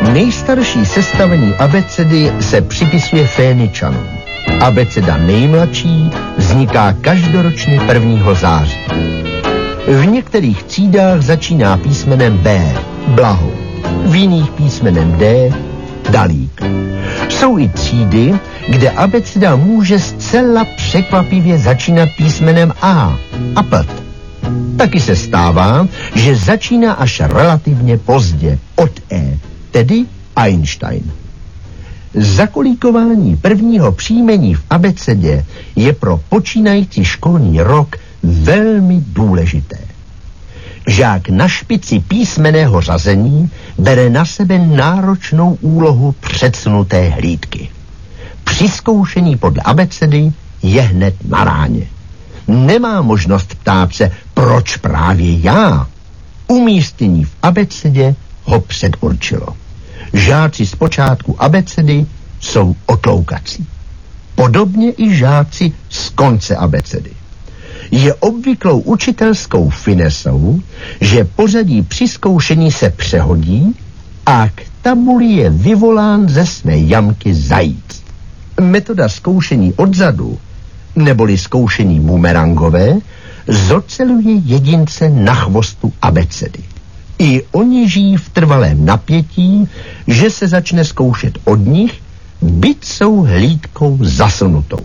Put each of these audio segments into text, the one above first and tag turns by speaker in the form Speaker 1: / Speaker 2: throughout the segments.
Speaker 1: Nejstarší sestavení abecedy se připisuje Féničanům. Abeceda nejmladší vzniká každoročně 1. září. V některých třídách začíná písmenem B, Blaho, v jiných písmenem D, Dalík. Jsou i třídy, kde abeceda může zcela překvapivě začínat písmenem A, Apelt. Taky se stává, že začíná až relativně pozdě, od E, tedy Einstein. Zakolíkování prvního příjmení v abecedě je pro počínající školní rok velmi důležité. Žák na špici písmenného řazení bere na sebe náročnou úlohu předsunuté hlídky. Při zkoušení podle abecedy je hned na ráně. Nemá možnost ptát se, proč právě já. Umístění v abecedě ho předurčilo. Žáci z počátku abecedy jsou otloukací. Podobně i žáci z konce abecedy. Je obvyklou učitelskou finesou, že pořadí při zkoušení se přehodí a k tabuli je vyvolán ze své jamky zajíc. Metoda zkoušení odzadu, neboli zkoušení bumerangové, zoceluje jedince na chvostu abecedy. I oni žijí v trvalém napětí, že se začne zkoušet od nich, byť jsou hlídkou zasunutou.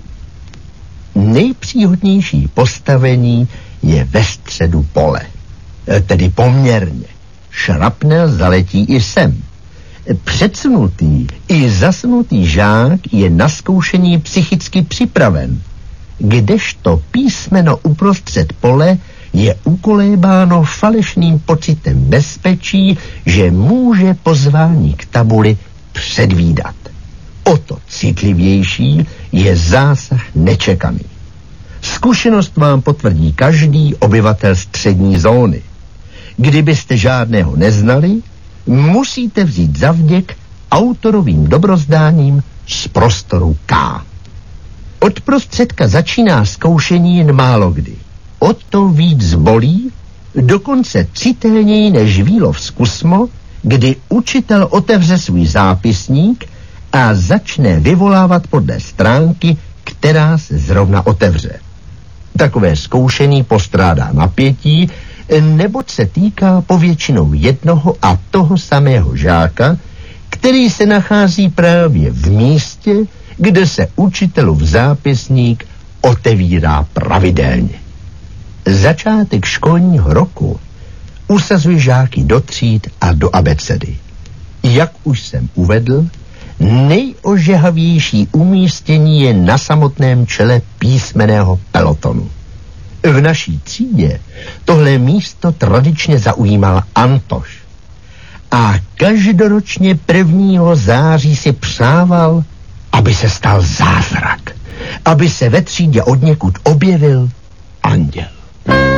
Speaker 1: Nejpříhodnější postavení je ve středu pole, tedy poměrně. Šrapnel zaletí i sem. Předsunutý i zasunutý žák je na zkoušení psychicky připraven, kdežto písmeno uprostřed pole je ukolébáno falešným pocitem bezpečí, že může pozvání k tabuli předvídat. O to citlivější je zásah nečekaný. Zkušenost vám potvrdí každý obyvatel střední zóny. Kdybyste žádného neznali, musíte vzít za vděk autorovým dobrozdáním z prostoru K. Od prostředka začíná zkoušení jen málo kdy. O to víc bolí, dokonce citelněji než Vílov zkusmo, kdy učitel otevře svůj zápisník a začne vyvolávat podle stránky, která se zrovna otevře. Takové zkoušení postrádá napětí, neboť se týká povětšinou jednoho a toho samého žáka, který se nachází právě v místě, kde se učitelův zápisník otevírá pravidelně. Začátek školního roku usazuje žáky do tříd a do abecedy. Jak už jsem uvedl, nejožehavější umístění je na samotném čele písmenného pelotonu. V naší třídě tohle místo tradičně zaujímal Antoš. A každoročně 1. září si přával, aby se stal zázrak, aby se ve třídě odněkud objevil anděl.